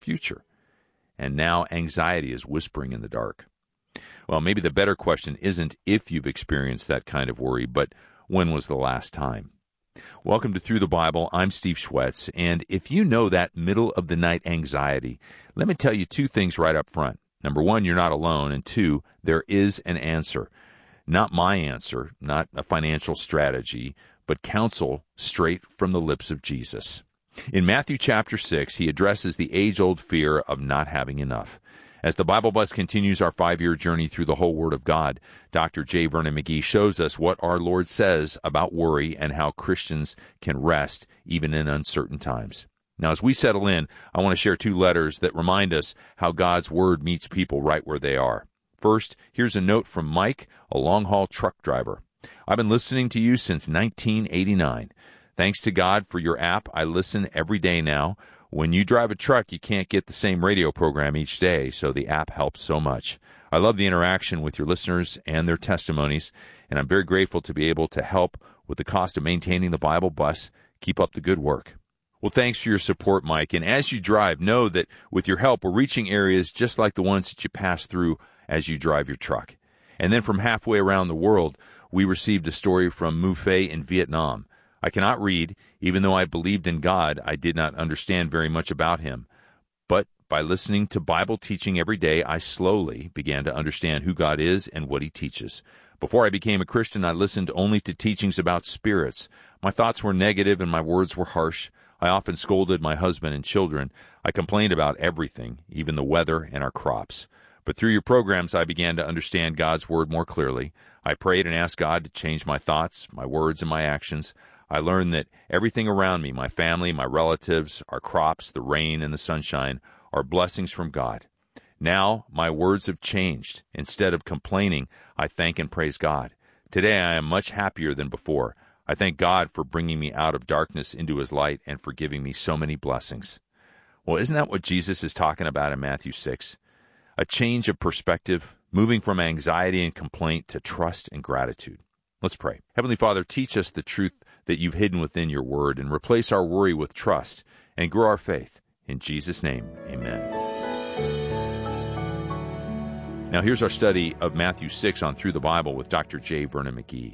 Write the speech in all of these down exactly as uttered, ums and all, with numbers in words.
future. And now anxiety is whispering in the dark. Well, maybe the better question isn't if you've experienced that kind of worry, but when was the last time? Welcome to Through the Bible. I'm Steve Schwetz, and if you know that middle-of-the-night anxiety, let me tell you two things right up front. Number one, you're not alone, and two, there is an answer. Not my answer, not a financial strategy, but counsel straight from the lips of Jesus. In Matthew chapter six, he addresses the age-old fear of not having enough. As the Bible Bus continues our five-year journey through the whole Word of God, Doctor J. Vernon McGee shows us what our Lord says about worry and how Christians can rest even in uncertain times. Now, as we settle in, I want to share two letters that remind us how God's Word meets people right where they are. First, here's a note from Mike, a long-haul truck driver. I've been listening to you since nineteen eighty-nine. Thanks to God for your app, I listen every day now. When you drive a truck, you can't get the same radio program each day, so the app helps so much. I love the interaction with your listeners and their testimonies, and I'm very grateful to be able to help with the cost of maintaining the Bible Bus. Keep up the good work. Well, thanks for your support, Mike, and as you drive, know that with your help, we're reaching areas just like the ones that you pass through as you drive your truck. And then from halfway around the world, we received a story from Mu Fei in Vietnam. I cannot read. Even though I believed in God, I did not understand very much about him. But by listening to Bible teaching every day, I slowly began to understand who God is and what he teaches. Before I became a Christian, I listened only to teachings about spirits. My thoughts were negative and my words were harsh. I often scolded my husband and children. I complained about everything, even the weather and our crops. But through your programs, I began to understand God's Word more clearly. I prayed and asked God to change my thoughts, my words, and my actions. I learned that everything around me, my family, my relatives, our crops, the rain, and the sunshine, are blessings from God. Now, my words have changed. Instead of complaining, I thank and praise God. Today, I am much happier than before. I thank God for bringing me out of darkness into his light and for giving me so many blessings. Well, isn't that what Jesus is talking about in Matthew six? A change of perspective, moving from anxiety and complaint to trust and gratitude. Let's pray. Heavenly Father, teach us the truth that you've hidden within your word and replace our worry with trust and grow our faith. In Jesus' name, amen. Now here's our study of Matthew six on Through the Bible with Doctor J. Vernon McGee.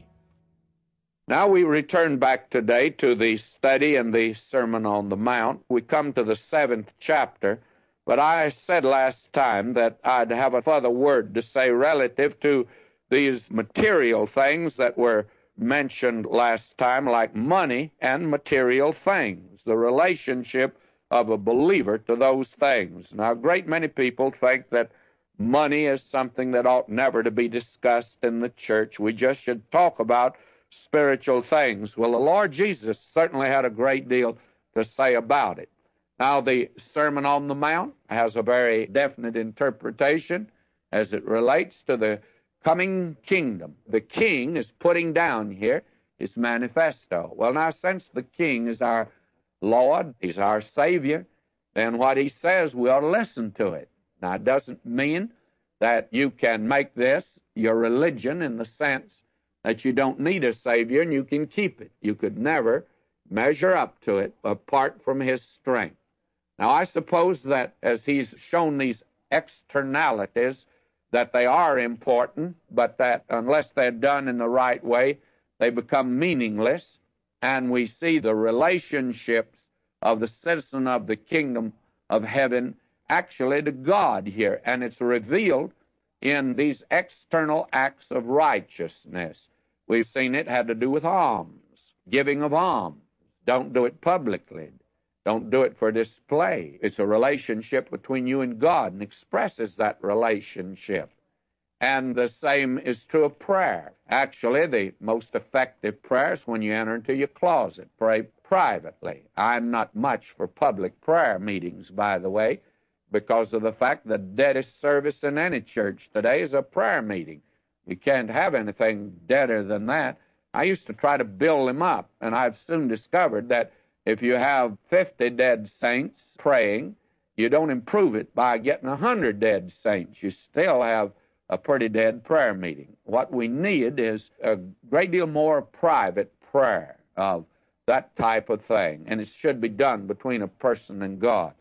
Now we return back today to the study and the Sermon on the Mount. We come to the seventh chapter, but I said last time that I'd have a further word to say relative to these material things that were mentioned last time, like money and material things, the relationship of a believer to those things. Now, a great many people think that money is something that ought never to be discussed in the church. We just should talk about spiritual things. Well, the Lord Jesus certainly had a great deal to say about it. Now, the Sermon on the Mount has a very definite interpretation as it relates to the coming kingdom. The king is putting down here his manifesto. Well, now, since the king is our Lord, he's our Savior, then what he says, we ought to listen to it. Now, it doesn't mean that you can make this your religion in the sense that you don't need a Savior and you can keep it. You could never measure up to it apart from his strength. Now, I suppose that as he's shown these externalities, that they are important, but that unless they're done in the right way, they become meaningless, and we see the relationships of the citizen of the kingdom of heaven actually to God here, and it's revealed in these external acts of righteousness. We've seen it had to do with alms, giving of alms. Don't do it publicly. Don't do it for display. It's a relationship between you and God and expresses that relationship. And the same is true of prayer. Actually, the most effective prayer is when you enter into your closet. Pray privately. I'm not much for public prayer meetings, by the way, because of the fact the deadest service in any church today is a prayer meeting. You can't have anything deader than that. I used to try to build them up, and I've soon discovered that if you have fifty dead saints praying, you don't improve it by getting one hundred dead saints. You still have a pretty dead prayer meeting. What we need is a great deal more private prayer of that type of thing, and it should be done between a person and God.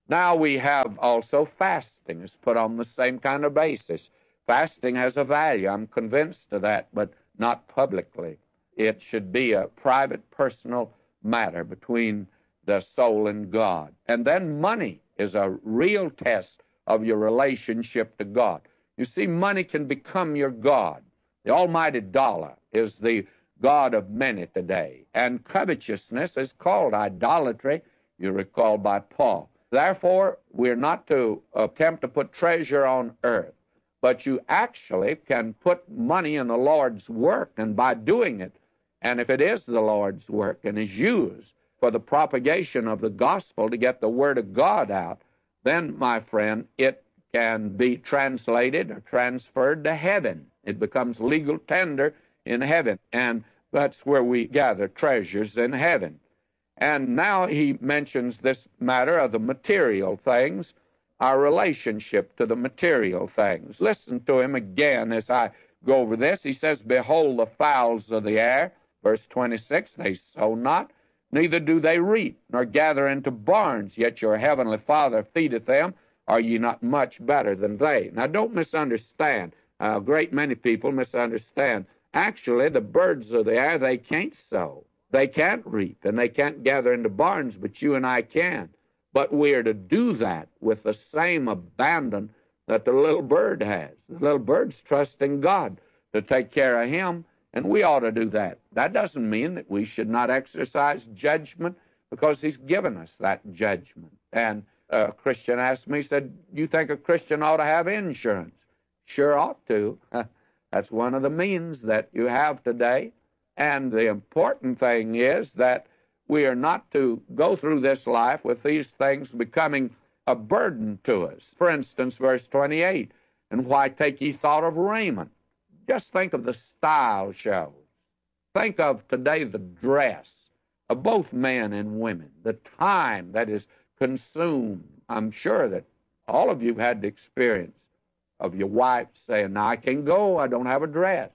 Now we have also fasting is put on the same kind of basis. Fasting has a value. I'm convinced of that, but not publicly. It should be a private, personal matter between the soul and God. And then money is a real test of your relationship to God. You see, money can become your God. The almighty dollar is the God of many today. And covetousness is called idolatry, you recall, by Paul. Therefore, we're not to attempt to put treasure on earth, but you actually can put money in the Lord's work, and by doing it, and if it is the Lord's work and is used for the propagation of the gospel to get the Word of God out, then, my friend, it can be translated or transferred to heaven. It becomes legal tender in heaven, and that's where we gather treasures in heaven. And now he mentions this matter of the material things, our relationship to the material things. Listen to him again as I go over this. He says, "Behold the fowls of the air," verse twenty-six, "they sow not, neither do they reap, nor gather into barns, yet your heavenly Father feedeth them. Are ye not much better than they?" Now, don't misunderstand. A great many people misunderstand. Actually, the birds of the air, they can't sow. They can't reap, and they can't gather into barns, but you and I can. But we are to do that with the same abandon that the little bird has. The little bird's trusting God to take care of him, and we ought to do that. That doesn't mean that we should not exercise judgment, because he's given us that judgment. And a Christian asked me, he said, "You think a Christian ought to have insurance?" Sure ought to. That's one of the means that you have today. And the important thing is that we are not to go through this life with these things becoming a burden to us. For instance, verse twenty-eight, "And why take ye thought of raiment?" Just think of the style shows. Think of today the dress of both men and women, the time that is consumed. I'm sure that all of you have had the experience of your wife saying, "Now I can't go, I don't have a dress."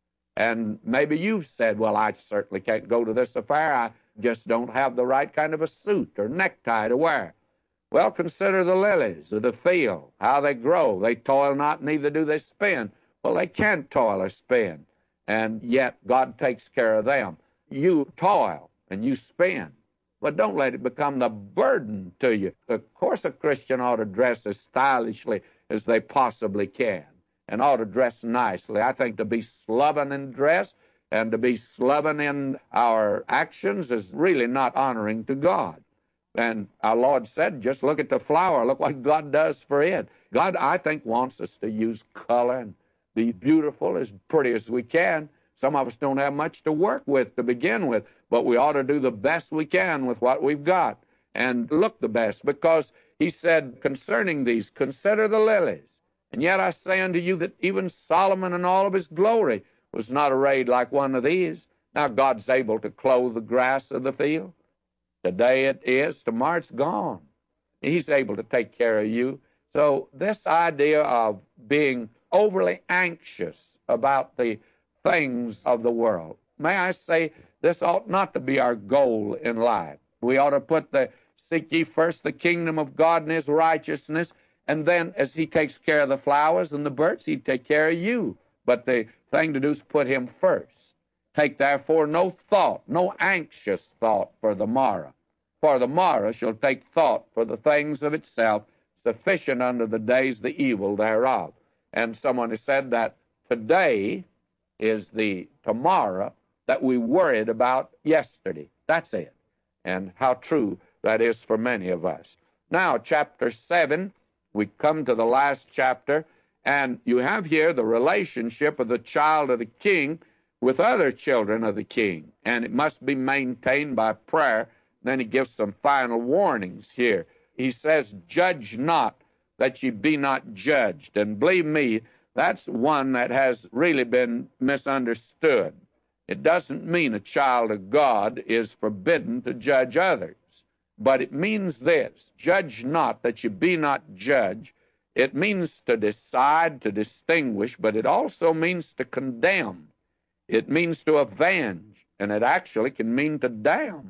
And maybe you've said, "Well, I certainly can't go to this affair. I just don't have the right kind of a suit or necktie to wear." Well, consider the lilies of the field, how they grow. They toil not, neither do they spin. Well, they can't toil or spin, and yet God takes care of them. You toil and you spin, but don't let it become the burden to you. Of course, a Christian ought to dress as stylishly as they possibly can, and ought to dress nicely. I think to be sloven in dress and to be sloven in our actions is really not honoring to God. And our Lord said, just look at the flower. Look what God does for it. God, I think, wants us to use color and be beautiful, as pretty as we can. Some of us don't have much to work with to begin with, but we ought to do the best we can with what we've got and look the best, because he said concerning these, "Consider the lilies. And yet I say unto you that even Solomon in all of his glory was not arrayed like one of these." Now God's able to clothe the grass of the field. Today it is, tomorrow it's gone. He's able to take care of you. So this idea of being overly anxious about the things of the world, may I say, this ought not to be our goal in life. We ought to put the, "Seek ye first the kingdom of God and his righteousness," and then as he takes care of the flowers and the birds, he'd take care of you. But the thing to do is put him first. "Take therefore no thought, no anxious thought for the morrow. For the morrow shall take thought for the things of itself. Sufficient unto the days the evil thereof." And someone has said that today is the tomorrow that we worried about yesterday. That's it. And how true that is for many of us. Now, chapter seven, we come to the last chapter, and you have here the relationship of the child of the king with other children of the king, and it must be maintained by prayer. Then he gives some final warnings here. He says, "Judge not, that ye be not judged." And believe me, that's one that has really been misunderstood. It doesn't mean a child of God is forbidden to judge others, but it means this: judge not, that ye be not judged. It means to decide, to distinguish, but it also means to condemn. It means to avenge, and it actually can mean to damn.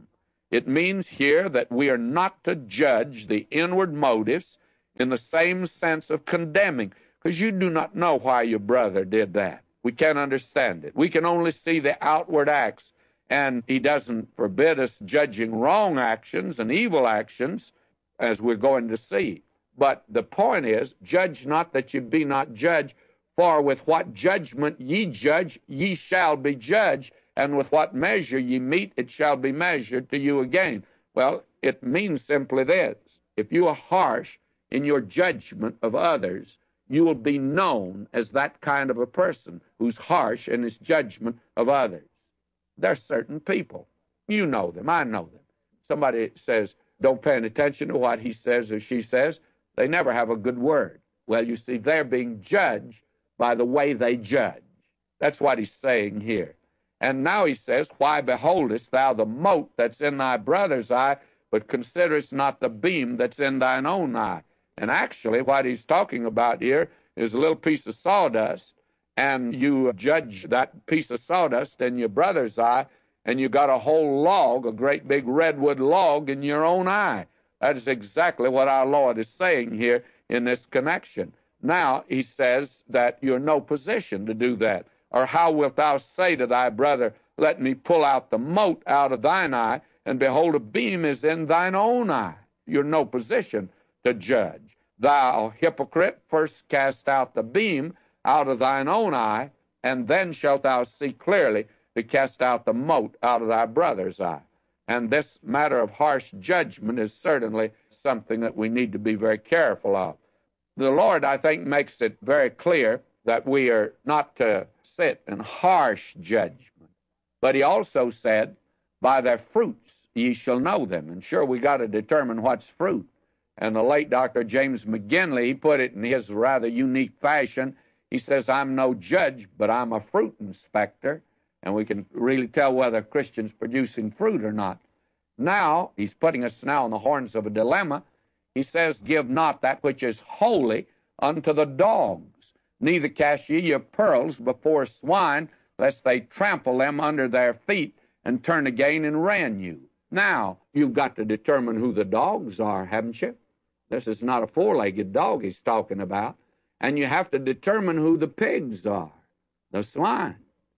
It means here that we are not to judge the inward motives in the same sense of condemning, because you do not know why your brother did that. We can't understand it. We can only see the outward acts, and he doesn't forbid us judging wrong actions and evil actions, as we're going to see. But the point is, judge not that ye be not judged, for with what judgment ye judge, ye shall be judged, and with what measure ye meet, it shall be measured to you again. Well, it means simply this. If you are harsh in your judgment of others, you will be known as that kind of a person who's harsh in his judgment of others. There are certain people. You know them. I know them. Somebody says, don't pay any attention to what he says or she says. They never have a good word. Well, you see, they're being judged by the way they judge. That's what he's saying here. And now he says, why beholdest thou the mote that's in thy brother's eye, but considerest not the beam that's in thine own eye? And actually, what he's talking about here is a little piece of sawdust, and you judge that piece of sawdust in your brother's eye, and you got a whole log, a great big redwood log, in your own eye. That is exactly what our Lord is saying here in this connection. Now, he says that you're in no position to do that. Or how wilt thou say to thy brother, let me pull out the mote out of thine eye, and behold, a beam is in thine own eye? You're in no position to judge. Thou hypocrite, first cast out the beam out of thine own eye, and then shalt thou see clearly to cast out the mote out of thy brother's eye. And this matter of harsh judgment is certainly something that we need to be very careful of. The Lord, I think, makes it very clear that we are not to sit in harsh judgment. But he also said, by their fruits ye shall know them. And sure, we got to determine what's fruit. And the late Doctor James McGinley, he put it in his rather unique fashion. He says, I'm no judge, but I'm a fruit inspector. And we can really tell whether a Christian's producing fruit or not. Now, he's putting us now on the horns of a dilemma. He says, give not that which is holy unto the dogs, neither cast ye your pearls before swine, lest they trample them under their feet and turn again and rend you. Now, you've got to determine who the dogs are, haven't you? This is not a four-legged dog he's talking about. And you have to determine who the pigs are, the swine.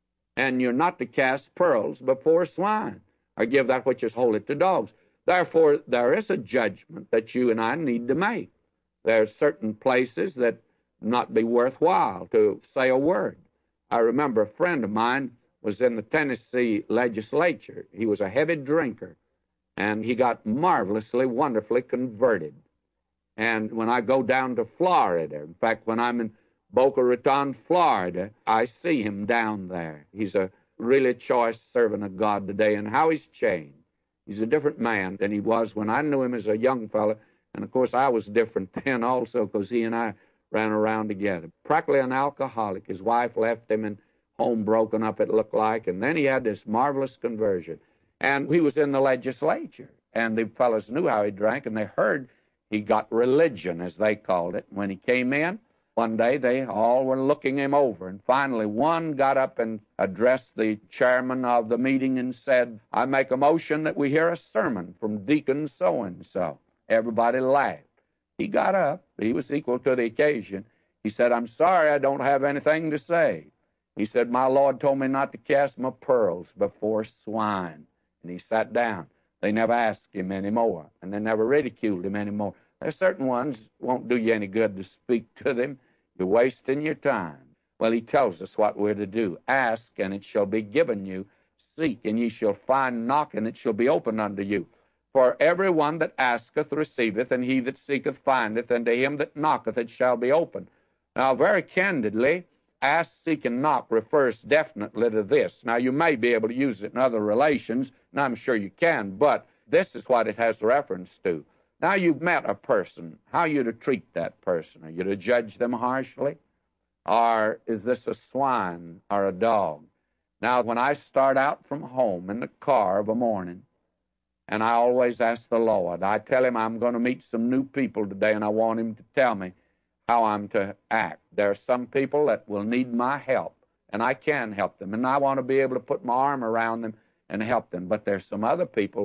And you're not to cast pearls before swine, or give that which is holy to dogs. Therefore, there is a judgment that you and I need to make. There are certain places that not be worthwhile to say a word. I remember a friend of mine was in the Tennessee legislature. He was a heavy drinker, and he got marvelously, wonderfully converted. And when I go down to Florida, in fact, when I'm in Boca Raton, Florida, I see him down there. He's a really choice servant of God today, and how he's changed. He's a different man than he was when I knew him as a young fellow, and of course I was different then also, because he and I ran around together. Practically an alcoholic. His wife left him and home broken up, it looked like, and then he had this marvelous conversion. And he was in the legislature, and the fellows knew how he drank, and they heard he got religion, as they called it. When he came in, one day they all were looking him over, and finally one got up and addressed the chairman of the meeting and said, I make a motion that we hear a sermon from Deacon so-and-so. Everybody laughed. He got up. He was equal to the occasion. He said, I'm sorry, I don't have anything to say. He said, my Lord told me not to cast my pearls before swine. And he sat down. They never asked him anymore, and they never ridiculed him anymore. There's certain ones won't do you any good to speak to them. You're wasting your time. Well, he tells us what we're to do. Ask, and it shall be given you. Seek, and ye shall find. Knock, and it shall be opened unto you. For every one that asketh receiveth, and he that seeketh findeth, and to him that knocketh it shall be opened. Now, very candidly, ask, seek, and knock refers definitely to this. Now, you may be able to use it in other relations, and I'm sure you can, but this is what it has reference to. Now, you've met a person. How are you to treat that person? Are you to judge them harshly? Or is this a swine or a dog? Now, when I start out from home in the car of a morning, and I always ask the Lord, I tell him I'm going to meet some new people today, and I want him to tell me how I'm to act. There are some people that will need my help, and I can help them, and I want to be able to put my arm around them and help them. But there's some other people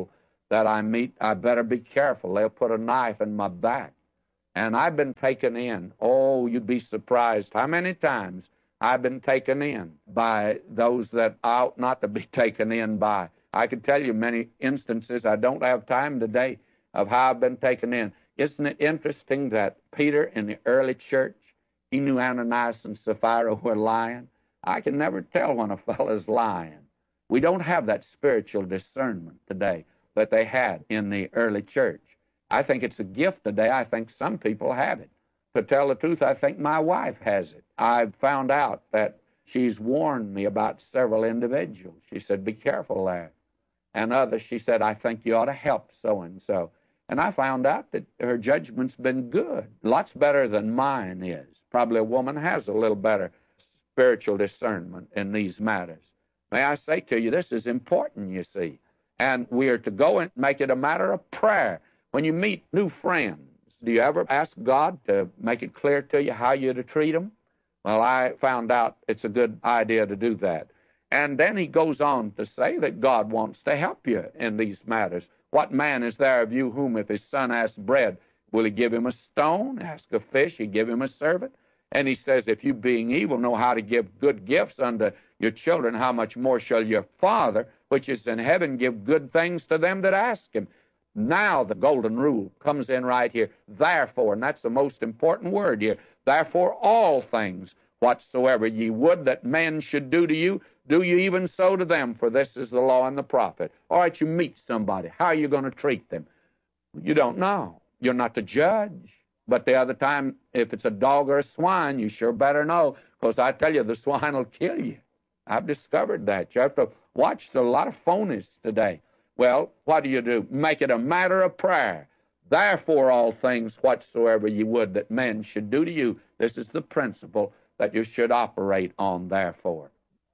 that I meet, I better be careful. They'll put a knife in my back. And I've been taken in. Oh, you'd be surprised how many times I've been taken in by those that I ought not to be taken in by. I could tell you many instances, I don't have time today, of how I've been taken in. Isn't it interesting that Peter in the early church, he knew Ananias and Sapphira were lying? I can never tell when a fellow's lying. We don't have that spiritual discernment today that they had in the early church. I think it's a gift today. I think some people have it. To tell the truth, I think my wife has it. I've found out that she's warned me about several individuals. She said, be careful there. And others, she said, I think you ought to help so-and-so. And I found out that her judgment's been good, lots better than mine is. Probably a woman has a little better spiritual discernment in these matters. May I say to you, this is important, you see. And we are to go and make it a matter of prayer. When you meet new friends, do you ever ask God to make it clear to you how you're to treat them? Well, I found out it's a good idea to do that. And then he goes on to say that God wants to help you in these matters. What man is there of you whom if his son asks bread, will he give him a stone? Ask a fish, he give him a serpent? And he says, if you being evil know how to give good gifts unto your children, how much more shall your Father, which is in heaven, give good things to them that ask him? Now the golden rule comes in right here. Therefore, and that's the most important word here. Therefore, all things whatsoever ye would that men should do to you, do you even so to them, for this is the law and the prophet. All right, you meet somebody. How are you going to treat them? You don't know. You're not to judge. But the other time, if it's a dog or a swine, you sure better know, because I tell you, the swine will kill you. I've discovered that. You have to watch a lot of phonies today. Well, what do you do? Make it a matter of prayer. Therefore, all things whatsoever ye would that men should do to you. This is the principle that you should operate on, therefore.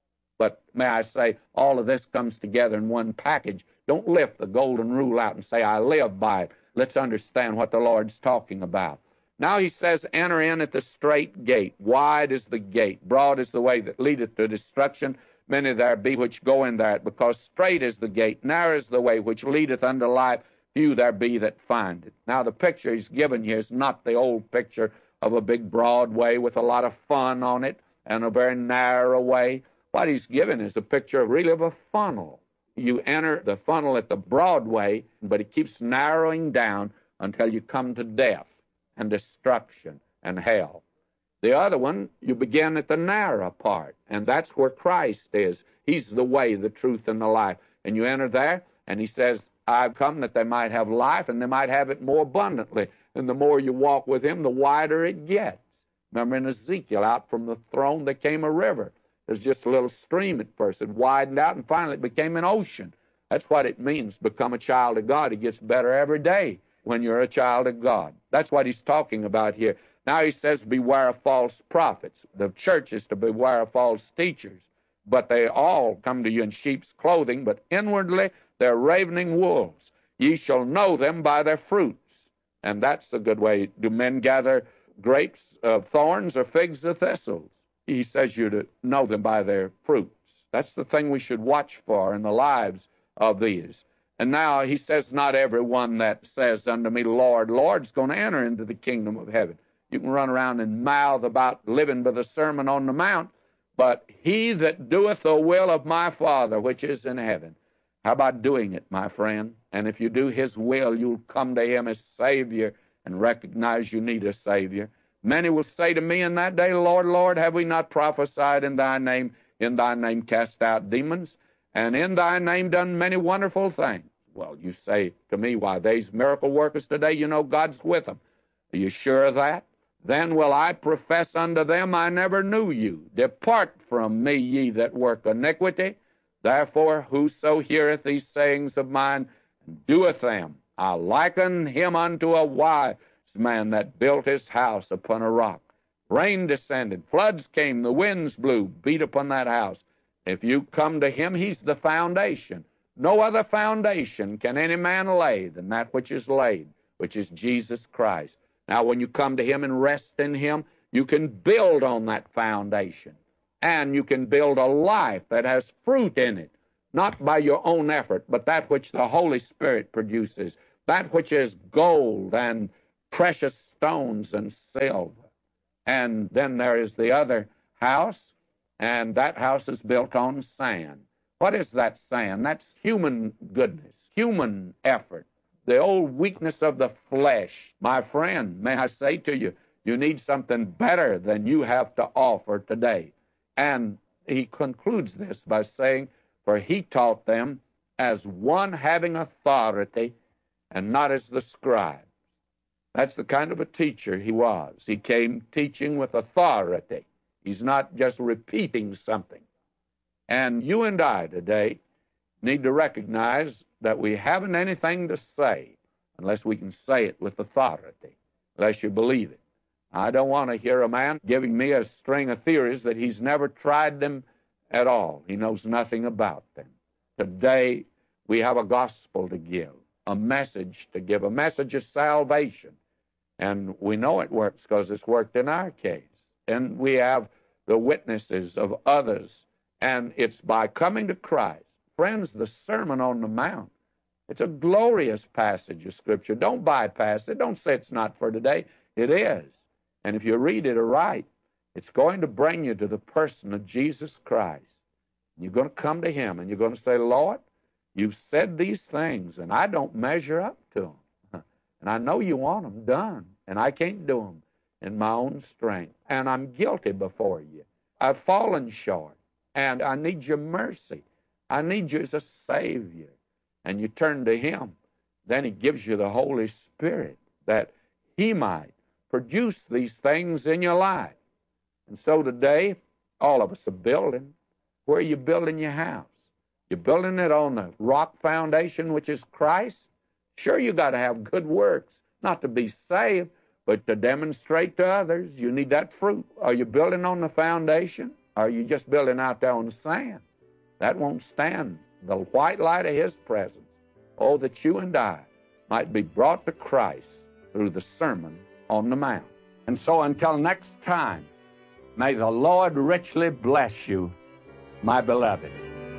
But may I say, all of this comes together in one package. Don't lift the golden rule out and say, I live by it. Let's understand what the Lord's talking about. Now he says, enter in at the straight gate. Wide is the gate. Broad is the way that leadeth to destruction. Many there be which go in there, because straight is the gate, narrow is the way which leadeth unto life. Few there be that find it. Now the picture he's given here is not the old picture of a big broad way with a lot of fun on it and a very narrow way. What he's given is a picture really of a funnel. You enter the funnel at the broad way, but it keeps narrowing down until you come to death and destruction and hell. The other one, you begin at the narrow part, and that's where Christ is. He's the way, the truth, and the life. And you enter there, and he says, I've come that they might have life, and they might have it more abundantly. And the more you walk with him, the wider it gets. Remember in Ezekiel, out from the throne there came a river. There's just a little stream at first. It widened out, and finally it became an ocean. That's what it means to become a child of God. It gets better every day when you're a child of God. That's what he's talking about here. Now he says, beware of false prophets. The church is to beware of false teachers. But they all come to you in sheep's clothing, but inwardly they're ravening wolves. Ye shall know them by their fruits. And that's a good way. Do men gather grapes of thorns or figs of thistles? He says you to know them by their fruits. That's the thing we should watch for in the lives of these. And now he says, not everyone that says unto me, Lord, Lord, is going to enter into the kingdom of heaven. You can run around and mouth about living by the Sermon on the Mount, but he that doeth the will of my Father which is in heaven. How about doing it, my friend? And if you do his will, you'll come to him as Savior and recognize you need a Savior. Many will say to me in that day, Lord, Lord, have we not prophesied in thy name, in thy name cast out demons, and in thy name done many wonderful things? Well, you say to me, why, these miracle workers today, you know God's with them. Are you sure of that? Then will I profess unto them, I never knew you. Depart from me, ye that work iniquity. Therefore, whoso heareth these sayings of mine, and doeth them, I liken him unto a wise man that built his house upon a rock. Rain descended, floods came, the winds blew, beat upon that house. If you come to him, he's the foundation. No other foundation can any man lay than that which is laid, which is Jesus Christ. Now, when you come to him and rest in him, you can build on that foundation. And you can build a life that has fruit in it. not by your own effort, but that which the Holy Spirit produces, that which is gold and precious stones and silver. And then there is the other house, and that house is built on sand. What is that sand? That's human goodness, human effort, the old weakness of the flesh. My friend, may I say to you, you need something better than you have to offer today. And he concludes this by saying, for he taught them as one having authority and not as the scribes. That's the kind of a teacher he was. He came teaching with authority. He's not just repeating something. And you and I today need to recognize that we haven't anything to say unless we can say it with authority, unless you believe it. I don't want to hear a man giving me a string of theories that he's never tried them at all. He knows nothing about them. Today, we have a gospel to give, a message to give, a message of salvation. And we know it works because it's worked in our case. And we have the witnesses of others. And it's by coming to Christ. Friends, the Sermon on the Mount, it's a glorious passage of Scripture. Don't bypass it. Don't say it's not for today. It is. And if you read it aright, it's going to bring you to the person of Jesus Christ. You're going to come to Him, and you're going to say, Lord, you've said these things, and I don't measure up to them. And I know you want them done, and I can't do them in my own strength. And I'm guilty before you. I've fallen short, and I need your mercy. I need you as a Savior. And you turn to Him. Then He gives you the Holy Spirit that He might produce these things in your life. And so today, all of us are building. Where are you building your house? You're building it on the rock foundation, which is Christ? Sure, you got to have good works, not to be saved, but to demonstrate to others. You need that fruit. Are you building on the foundation? Or are you just building out there on the sand? That won't stand the white light of His presence. Oh, that you and I might be brought to Christ through the Sermon on the Mount. And so until next time, may the Lord richly bless you, my beloved.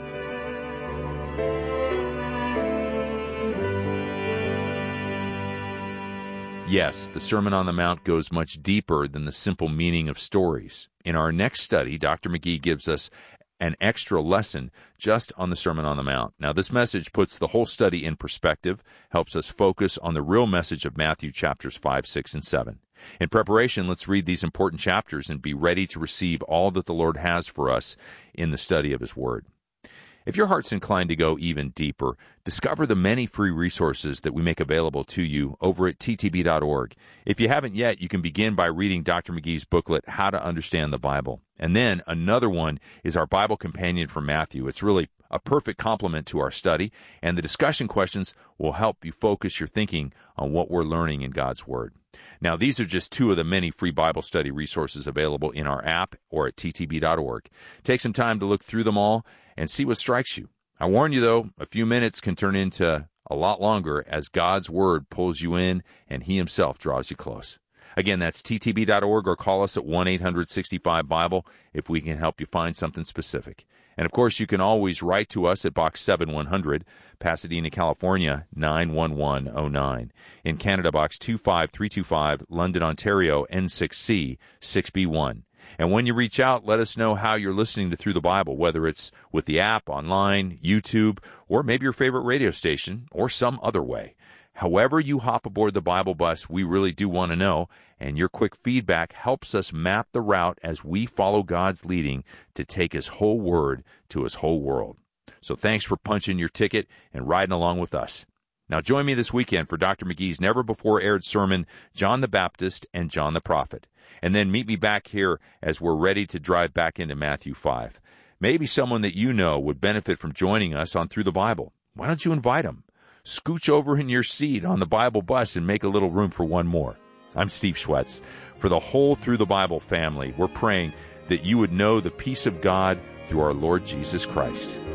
Yes, the Sermon on the Mount goes much deeper than the simple meaning of stories. In our next study, Doctor McGee gives us an extra lesson just on the Sermon on the Mount. Now, this message puts the whole study in perspective, helps us focus on the real message of Matthew chapters five, six, and seven. In preparation, let's read these important chapters and be ready to receive all that the Lord has for us in the study of His Word. If your heart's inclined to go even deeper, discover the many free resources that we make available to you over at T T B dot org. If you haven't yet, you can begin by reading Doctor McGee's booklet, How to Understand the Bible. And then another one is our Bible Companion for Matthew. It's really a perfect complement to our study, and the discussion questions will help you focus your thinking on what we're learning in God's Word. Now, these are just two of the many free Bible study resources available in our app or at T T B dot org. Take some time to look through them all and see what strikes you. I warn you, though, a few minutes can turn into a lot longer as God's Word pulls you in and He Himself draws you close. Again, that's T T B dot org, or call us at one eight hundred sixty-five Bible if we can help you find something specific. And, of course, you can always write to us at Box seven one hundred, Pasadena, California, nine one one oh nine. In Canada, Box two five three two five, London, Ontario, N six C six B one. And when you reach out, let us know how you're listening to Through the Bible, whether it's with the app, online, YouTube, or maybe your favorite radio station, or some other way. However you hop aboard the Bible bus, we really do want to know, and your quick feedback helps us map the route as we follow God's leading to take His whole Word to His whole world. So thanks for punching your ticket and riding along with us. Now join me this weekend for Doctor McGee's never-before-aired sermon, John the Baptist and John the Prophet. And then meet me back here as we're ready to drive back into Matthew five. Maybe someone that you know would benefit from joining us on Through the Bible. Why don't you invite them? Scooch over in your seat on the Bible bus and make a little room for one more. I'm Steve Schwetz. For the whole Through the Bible family, we're praying that you would know the peace of God through our Lord Jesus Christ.